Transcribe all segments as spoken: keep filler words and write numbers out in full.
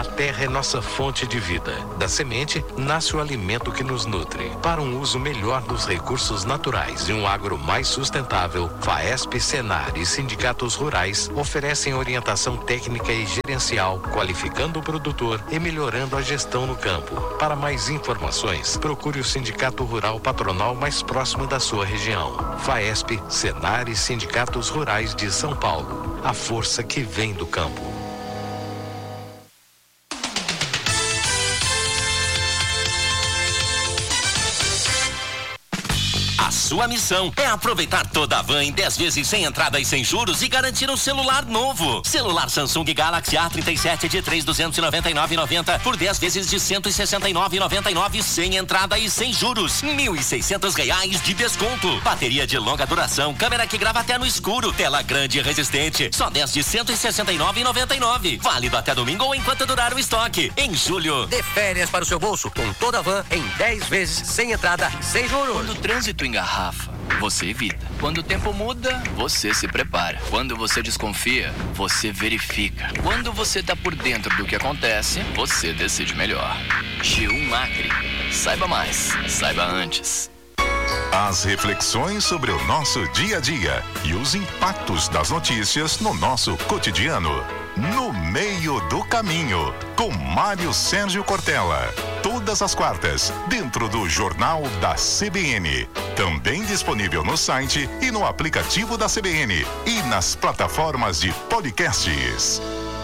A terra é nossa fonte de vida. Da semente nasce o alimento que nos nutre. Para um uso melhor dos recursos naturais e um agro mais sustentável, FAESP, Senar e sindicatos rurais oferecem orientação técnica e gerencial, qualificando o produtor e melhorando a gestão no campo. Para mais informações, procure o Sindicato Rural Patronal mais próximo da sua região. FAESP, Senar e Sindicatos Rurais de São Paulo. A força que vem do campo. Sua missão é aproveitar toda a van em dez vezes sem entrada e sem juros e garantir um celular novo. Celular Samsung Galaxy A trinta e sete de três mil duzentos e noventa e nove reais e noventa por dez vezes de cento e sessenta e nove reais e noventa e nove sem entrada e sem juros. mil e seiscentos reais de desconto. Bateria de longa duração, câmera que grava até no escuro, tela grande e resistente. Só dez de cento e sessenta e nove reais e noventa e nove. Válido até domingo ou enquanto durar o estoque. Em julho. Dê férias para o seu bolso com toda a van em dez vezes sem entrada e sem juros. Quando o trânsito engarrafa, você evita. Quando o tempo muda, você se prepara. Quando você desconfia, você verifica. Quando você tá por dentro do que acontece, você decide melhor. G um Acre. Saiba mais. Saiba antes. As reflexões sobre o nosso dia a dia e os impactos das notícias no nosso cotidiano. No Meio do Caminho, com Mário Sérgio Cortella. Todas as quartas, dentro do Jornal da C B N. Também disponível no site e no aplicativo da C B N e nas plataformas de podcasts.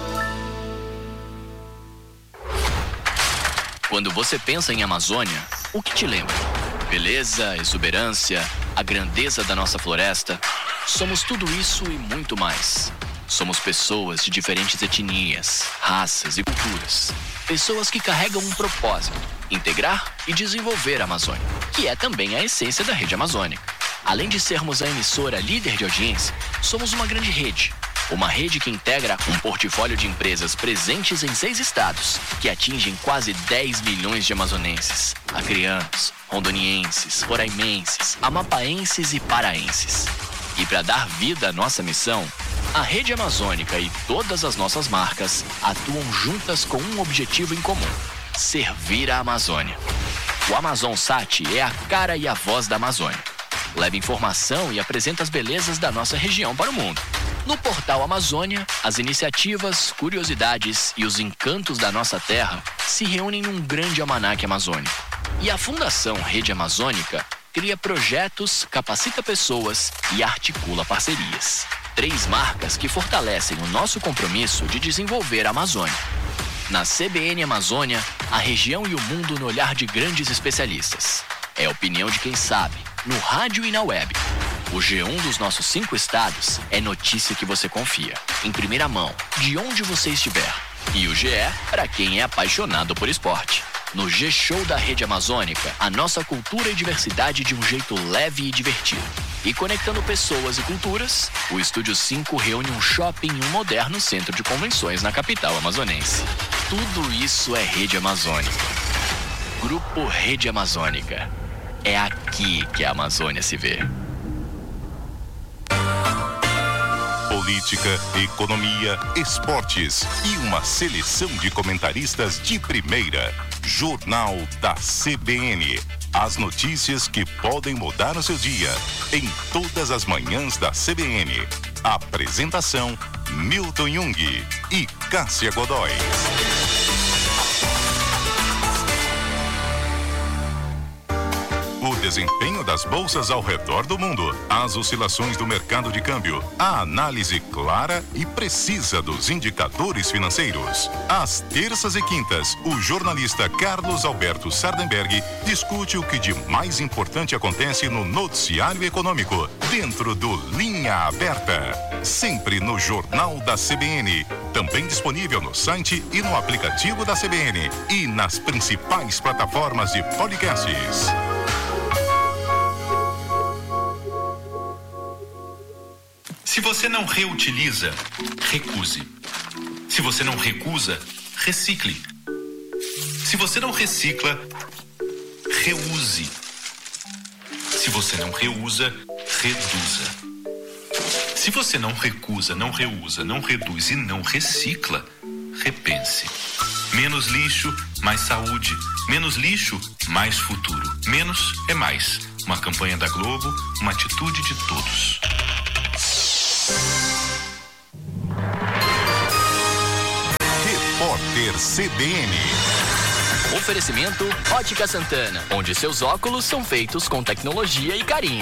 Quando você pensa em Amazônia, o que te lembra? Beleza, exuberância, a grandeza da nossa floresta. Somos tudo isso e muito mais. Somos pessoas de diferentes etnias, raças e culturas. Pessoas que carregam um propósito: integrar e desenvolver a Amazônia, que é também a essência da Rede Amazônica. Além de sermos a emissora líder de audiência, somos uma grande rede. Uma rede que integra um portfólio de empresas presentes em seis estados, que atingem quase dez milhões de amazonenses, acreanos, rondonienses, roraimenses, amapaenses e paraenses. E para dar vida à nossa missão, a Rede Amazônica e todas as nossas marcas atuam juntas com um objetivo em comum: servir a Amazônia. O AmazonSat é a cara e a voz da Amazônia. Leva informação e apresenta as belezas da nossa região para o mundo. No portal Amazônia, as iniciativas, curiosidades e os encantos da nossa terra se reúnem num grande almanaque amazônico. E a Fundação Rede Amazônica cria projetos, capacita pessoas e articula parcerias. Três marcas que fortalecem o nosso compromisso de desenvolver a Amazônia. Na C B N Amazônia, a região e o mundo no olhar de grandes especialistas. É a opinião de quem sabe, no rádio e na web. O G um dos nossos cinco estados é notícia que você confia, em primeira mão, de onde você estiver. E o G E para quem é apaixonado por esporte. No G-Show da Rede Amazônica, a nossa cultura e diversidade de um jeito leve e divertido. E conectando pessoas e culturas, o Estúdio cinco reúne um shopping e um moderno centro de convenções na capital amazonense. Tudo isso é Rede Amazônica. Grupo Rede Amazônica. É aqui que a Amazônia se vê. Política, economia, esportes e uma seleção de comentaristas de primeira. Jornal da C B N. As notícias que podem mudar o seu dia. Em todas as manhãs da C B N. Apresentação: Milton Jung e Cássia Godoy. O desempenho das bolsas ao redor do mundo, as oscilações do mercado de câmbio, a análise clara e precisa dos indicadores financeiros. Às terças e quintas, o jornalista Carlos Alberto Sardenberg discute o que de mais importante acontece no noticiário econômico, dentro do Linha Aberta. Sempre no Jornal da C B N, também disponível no site e no aplicativo da C B N e nas principais plataformas de podcasts. Se você não reutiliza, recuse. Se você não recusa, recicle. Se você não recicla, reuse. Se você não reusa, reduza. Se você não recusa, não reusa, não reduz e não recicla, repense. Menos lixo, mais saúde. Menos lixo, mais futuro. Menos é mais. Uma campanha da Globo, uma atitude de todos. Repórter C B N. Oferecimento Ótica Santana, onde seus óculos são feitos com tecnologia e carinho.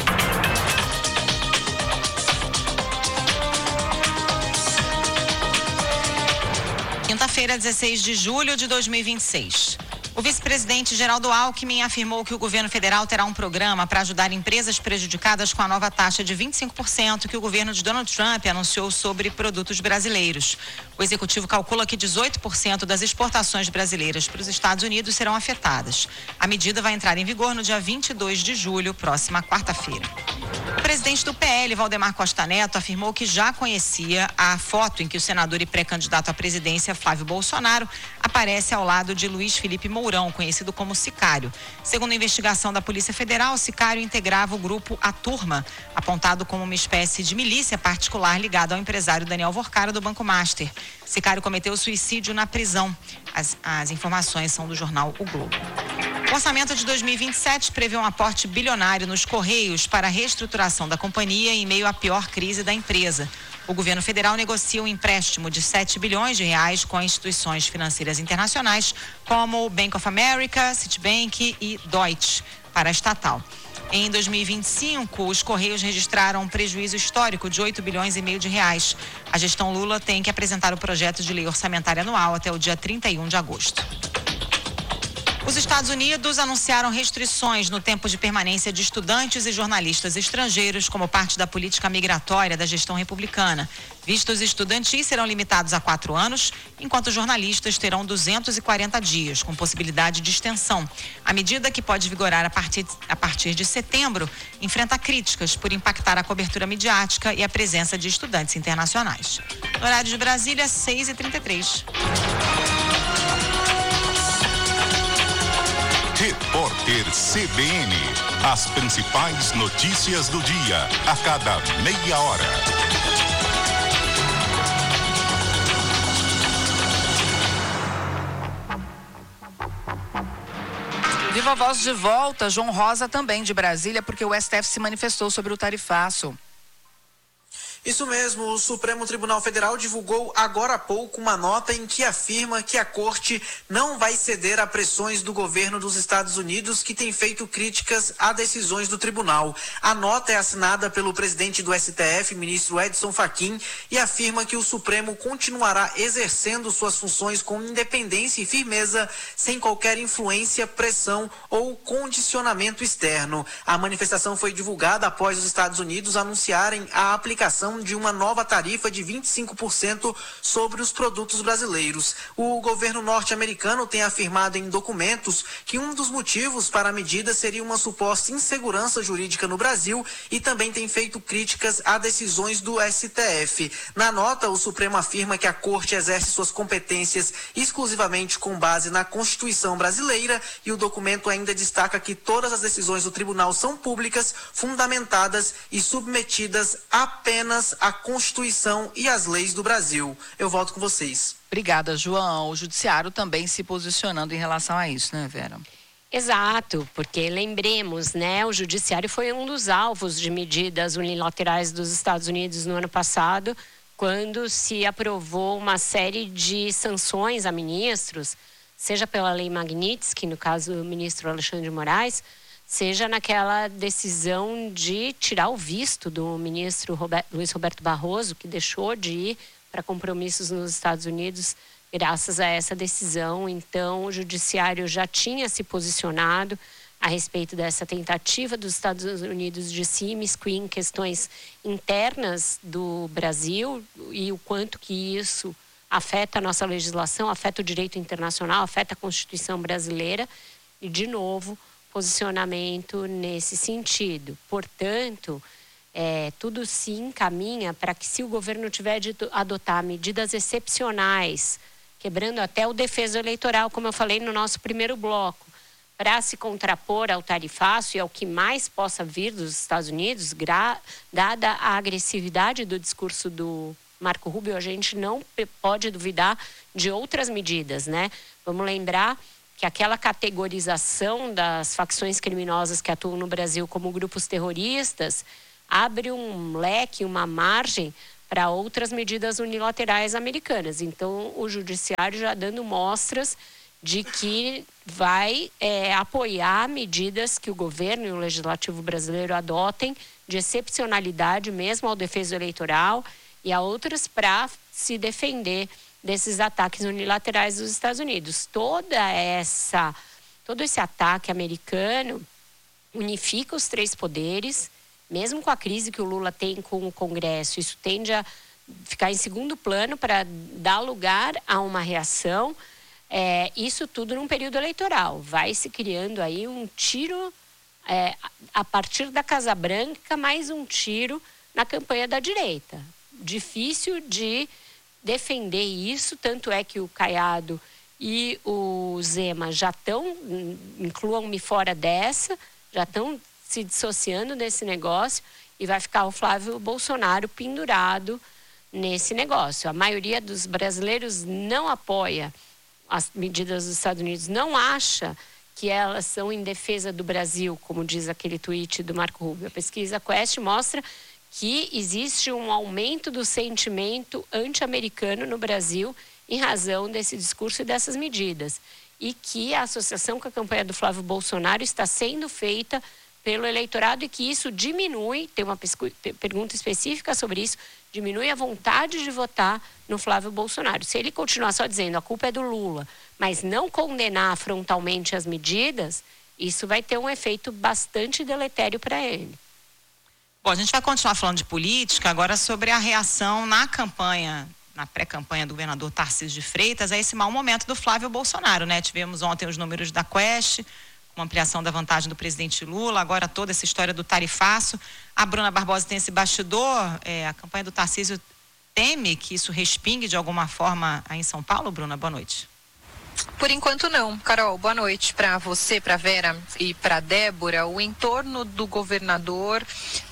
Quinta-feira, dezesseis de julho de dois mil e vinte e seis. O vice-presidente Geraldo Alckmin afirmou que o governo federal terá um programa para ajudar empresas prejudicadas com a nova taxa de vinte e cinco por cento que o governo de Donald Trump anunciou sobre produtos brasileiros. O executivo calcula que dezoito por cento das exportações brasileiras para os Estados Unidos serão afetadas. A medida vai entrar em vigor no dia vinte e dois de julho, próxima quarta-feira. O presidente do P L, Valdemar Costa Neto, afirmou que já conhecia a foto em que o senador e pré-candidato à presidência, Flávio Bolsonaro, aparece ao lado de Luiz Felipe Mourão, conhecido como Sicário. Segundo a investigação da Polícia Federal, o Sicário integrava o grupo A Turma, apontado como uma espécie de milícia particular ligada ao empresário Daniel Vorcara do Banco Master. Sicário cometeu suicídio na prisão. As, as informações são do jornal O Globo. O orçamento de dois mil e vinte e sete prevê um aporte bilionário nos Correios para a reestruturação da companhia em meio à pior crise da empresa. O governo federal negocia um empréstimo de sete bilhões de reais com instituições financeiras internacionais como o Bank of America, Citibank e Deutsche para a estatal. Em dois mil e vinte e cinco, os Correios registraram um prejuízo histórico de oito bilhões e meio de reais. A gestão Lula tem que apresentar o projeto de lei orçamentária anual até o dia trinta e um de agosto. Os Estados Unidos anunciaram restrições no tempo de permanência de estudantes e jornalistas estrangeiros como parte da política migratória da gestão republicana. Vistos estudantis serão limitados a quatro anos, enquanto jornalistas terão duzentos e quarenta dias, com possibilidade de extensão. A medida, que pode vigorar a partir, a partir de setembro, enfrenta críticas por impactar a cobertura midiática e a presença de estudantes internacionais. No horário de Brasília, seis e trinta e três. Repórter C B N. As principais notícias do dia, a cada meia hora. Viva Voz de volta, João Rosa também de Brasília, porque o S T F se manifestou sobre o tarifaço. Isso mesmo, o Supremo Tribunal Federal divulgou agora há pouco uma nota em que afirma que a Corte não vai ceder a pressões do governo dos Estados Unidos, que tem feito críticas a decisões do tribunal. A nota é assinada pelo presidente do S T F, ministro Edson Fachin, e afirma que o Supremo continuará exercendo suas funções com independência e firmeza, sem qualquer influência, pressão ou condicionamento externo. A manifestação foi divulgada após os Estados Unidos anunciarem a aplicação de uma nova tarifa de vinte e cinco por cento sobre os produtos brasileiros. O governo norte-americano tem afirmado em documentos que um dos motivos para a medida seria uma suposta insegurança jurídica no Brasil e também tem feito críticas a decisões do S T F. Na nota, o Supremo afirma que a Corte exerce suas competências exclusivamente com base na Constituição brasileira, e o documento ainda destaca que todas as decisões do tribunal são públicas, fundamentadas e submetidas apenas a Constituição e as leis do Brasil. Eu volto com vocês. Obrigada, João. O Judiciário também se posicionando em relação a isso, né, Vera? Exato, porque lembremos, né, o Judiciário foi um dos alvos de medidas unilaterais dos Estados Unidos no ano passado, quando se aprovou uma série de sanções a ministros, seja pela Lei Magnitsky, no caso do ministro Alexandre de Moraes, seja naquela decisão de tirar o visto do ministro Roberto, Luiz Roberto Barroso, que deixou de ir para compromissos nos Estados Unidos graças a essa decisão. Então, o Judiciário já tinha se posicionado a respeito dessa tentativa dos Estados Unidos de se imiscuir em questões internas do Brasil e o quanto que isso afeta a nossa legislação, afeta o direito internacional, afeta a Constituição brasileira. E, de novo, posicionamento nesse sentido. Portanto, é, tudo se encaminha para que, se o governo tiver de adotar medidas excepcionais, quebrando até o defeso eleitoral, como eu falei no nosso primeiro bloco, para se contrapor ao tarifaço e ao que mais possa vir dos Estados Unidos, gra- dada a agressividade do discurso do Marco Rubio, a gente não pode duvidar de outras medidas, né? Vamos lembrar que aquela categorização das facções criminosas que atuam no Brasil como grupos terroristas abre um leque, uma margem para outras medidas unilaterais americanas. Então, o judiciário já dando mostras de que vai é, apoiar medidas que o governo e o legislativo brasileiro adotem de excepcionalidade mesmo ao defesa eleitoral e a outras para se defender desses ataques unilaterais dos Estados Unidos. Toda essa, todo esse ataque americano unifica os três poderes, mesmo com a crise que o Lula tem com o Congresso. Isso tende a ficar em segundo plano para dar lugar a uma reação. É, isso tudo num período eleitoral. Vai se criando aí um tiro é, a partir da Casa Branca, mais um tiro na campanha da direita. Difícil de defender isso, tanto é que o Caiado e o Zema já estão, incluam-me fora dessa, já estão se dissociando desse negócio e vai ficar o Flávio Bolsonaro pendurado nesse negócio. A maioria dos brasileiros não apoia as medidas dos Estados Unidos, não acha que elas são em defesa do Brasil, como diz aquele tweet do Marco Rubio. A pesquisa Quest mostra que existe um aumento do sentimento anti-americano no Brasil em razão desse discurso e dessas medidas. E que a associação com a campanha do Flávio Bolsonaro está sendo feita pelo eleitorado e que isso diminui, tem uma pergunta específica sobre isso, diminui a vontade de votar no Flávio Bolsonaro. Se ele continuar só dizendo a culpa é do Lula, mas não condenar frontalmente as medidas, isso vai ter um efeito bastante deletério para ele. Bom, a gente vai continuar falando de política, agora sobre a reação na campanha, na pré-campanha do governador Tarcísio de Freitas, a esse mau momento do Flávio Bolsonaro, né? Tivemos ontem os números da Quest, uma ampliação da vantagem do presidente Lula, agora toda essa história do tarifaço. A Bruna Barbosa tem esse bastidor, é, a campanha do Tarcísio teme que isso respingue de alguma forma aí em São Paulo? Bruna, boa noite. Por enquanto não. Carol, boa noite para você, para Vera e para Débora. O entorno do governador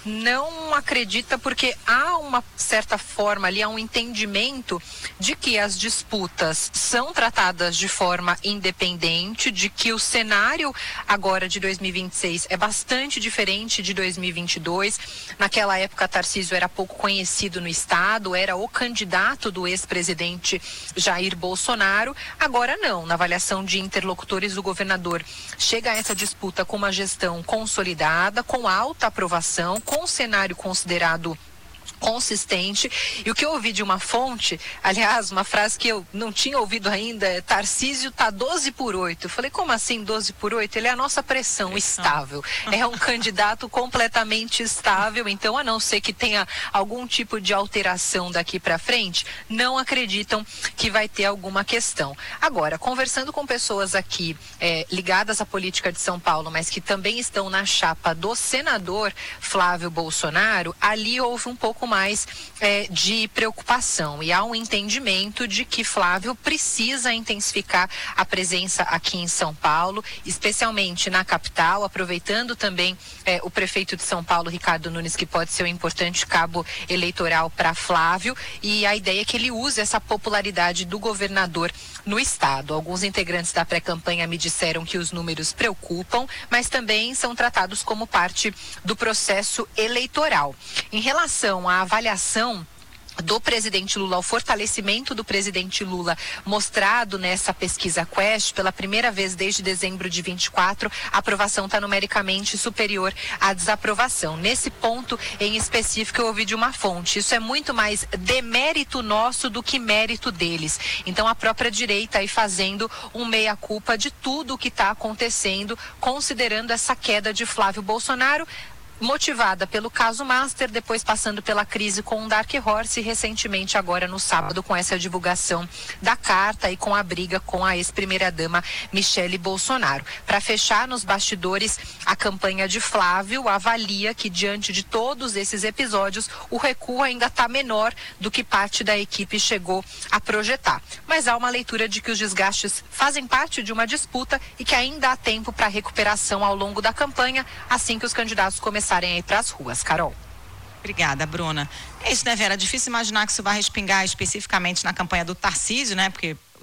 não acredita porque há uma certa forma ali, há um entendimento de que as disputas são tratadas de forma independente, de que o cenário agora de dois mil e vinte e seis é bastante diferente de dois mil e vinte e dois. Naquela época, Tarcísio era pouco conhecido no estado, era o candidato do ex-presidente Jair Bolsonaro. Agora não. Na avaliação de interlocutores do governador, chega a essa disputa com uma gestão consolidada, com alta aprovação, com um cenário considerado consistente. E o que eu ouvi de uma fonte, aliás, uma frase que eu não tinha ouvido ainda, é: Tarcísio tá doze por oito. Eu falei, como assim doze por oito? Ele é a nossa pressão, pressão. estável. É um candidato completamente estável, então, a não ser que tenha algum tipo de alteração daqui para frente, não acreditam que vai ter alguma questão. Agora, conversando com pessoas aqui é, ligadas à política de São Paulo, mas que também estão na chapa do senador Flávio Bolsonaro, ali houve um pouco mais mais é, de preocupação e há um entendimento de que Flávio precisa intensificar a presença aqui em São Paulo, especialmente na capital, aproveitando também é, o prefeito de São Paulo, Ricardo Nunes, que pode ser um importante cabo eleitoral para Flávio, e a ideia é que ele use essa popularidade do governador no estado. Alguns integrantes da pré-campanha me disseram que os números preocupam, mas também são tratados como parte do processo eleitoral. Em relação à avaliação do presidente Lula, o fortalecimento do presidente Lula mostrado nessa pesquisa Quest, pela primeira vez desde dezembro de vinte e quatro, a aprovação está numericamente superior à desaprovação. Nesse ponto em específico eu ouvi de uma fonte, isso é muito mais demérito nosso do que mérito deles. Então a própria direita aí fazendo um meia-culpa de tudo o que está acontecendo, considerando essa queda de Flávio Bolsonaro, motivada pelo caso Master, depois passando pela crise com o Dark Horse e recentemente agora no sábado com essa divulgação da carta e com a briga com a ex-primeira-dama Michele Bolsonaro. Para fechar nos bastidores, a campanha de Flávio avalia que diante de todos esses episódios, o recuo ainda está menor do que parte da equipe chegou a projetar. Mas há uma leitura de que os desgastes fazem parte de uma disputa e que ainda há tempo para recuperação ao longo da campanha, assim que os candidatos começarem a ir para as ruas. Carol. Obrigada, Bruna. É isso, né, Vera? É difícil imaginar que isso vai respingar especificamente na campanha do Tarcísio, né? Porque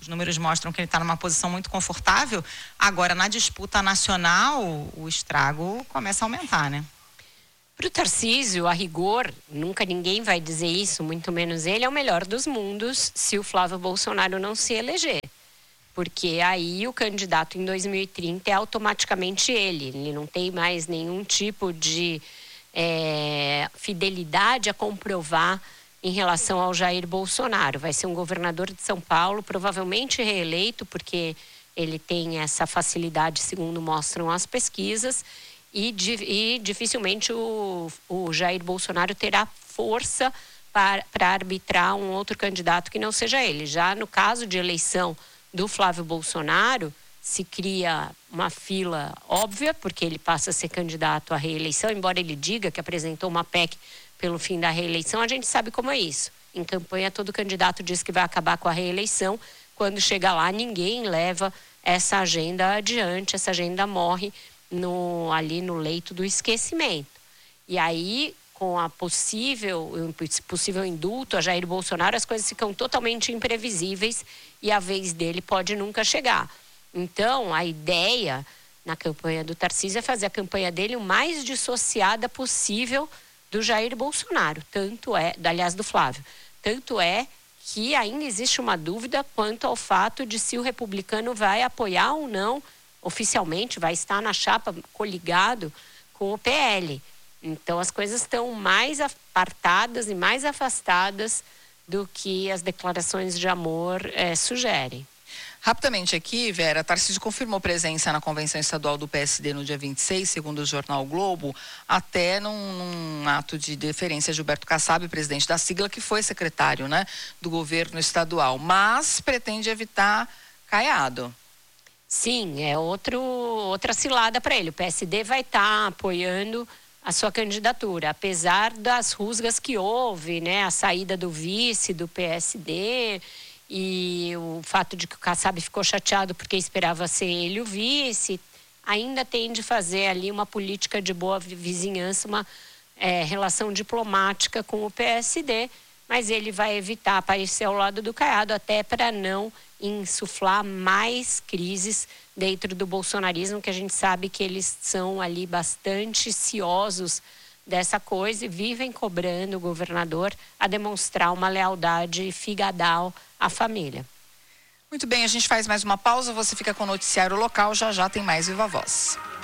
os números mostram que ele está numa posição muito confortável. Agora, na disputa nacional, o estrago começa a aumentar, né? Para o Tarcísio, a rigor, nunca ninguém vai dizer isso, muito menos ele, é o melhor dos mundos se o Flávio Bolsonaro não se eleger. Porque aí o candidato em dois mil e trinta é automaticamente ele. Ele não tem mais nenhum tipo de é, fidelidade a comprovar em relação ao Jair Bolsonaro. Vai ser um governador de São Paulo, provavelmente reeleito, porque ele tem essa facilidade, segundo mostram as pesquisas, e, e dificilmente o, o Jair Bolsonaro terá força para, para arbitrar um outro candidato que não seja ele. Já no caso de eleição do Flávio Bolsonaro, se cria uma fila óbvia, porque ele passa a ser candidato à reeleição, embora ele diga que apresentou uma P E C pelo fim da reeleição, a gente sabe como é isso. Em campanha, todo candidato diz que vai acabar com a reeleição. Quando chega lá, ninguém leva essa agenda adiante, essa agenda morre no, ali no leito do esquecimento. E aí, com a possível, possível indulto a Jair Bolsonaro, as coisas ficam totalmente imprevisíveis e a vez dele pode nunca chegar. Então, a ideia na campanha do Tarcísio é fazer a campanha dele o mais dissociada possível do Jair Bolsonaro, tanto é, aliás, do Flávio. Tanto é que ainda existe uma dúvida quanto ao fato de se o republicano vai apoiar ou não, oficialmente, vai estar na chapa coligado com o P L. Então, as coisas estão mais apartadas e mais afastadas do que as declarações de amor é, sugerem. Rapidamente aqui, Vera, Tarcísio confirmou presença na convenção estadual do P S D no dia vinte e seis, segundo o jornal Globo, até num, num ato de deferência a Gilberto Kassab, presidente da sigla, que foi secretário, né, do governo estadual, mas pretende evitar Caiado. Sim, é outro, outra cilada para ele. O P S D vai estar tá apoiando a sua candidatura, apesar das rusgas que houve, né, a saída do vice do P S D e o fato de que o Kassab ficou chateado porque esperava ser ele o vice, ainda tem de fazer ali uma política de boa vizinhança, uma é, relação diplomática com o P S D, mas ele vai evitar aparecer ao lado do Caiado, até para não insuflar mais crises dentro do bolsonarismo, que a gente sabe que eles são ali bastante ciosos dessa coisa e vivem cobrando o governador a demonstrar uma lealdade figadal à família. Muito bem, a gente faz mais uma pausa, você fica com o noticiário local, já já tem mais Viva Voz.